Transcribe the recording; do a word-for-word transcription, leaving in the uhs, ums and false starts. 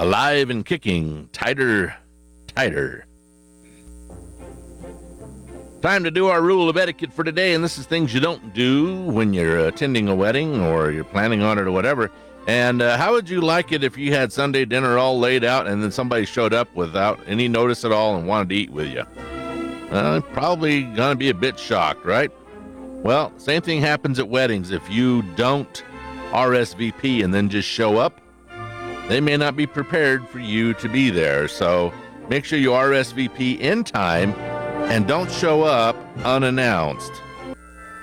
alive and kicking, tighter, tighter. Time to do our rule of etiquette for today, and this is things you don't do when you're attending a wedding or you're planning on it or whatever. And uh, how would you like it if you had Sunday dinner all laid out and then somebody showed up without any notice at all and wanted to eat with you? Uh, probably going to be a bit shocked, right? Well, same thing happens at weddings. If you don't R S V P and then just show up, they may not be prepared for you to be there. So make sure you R S V P in time and don't show up unannounced.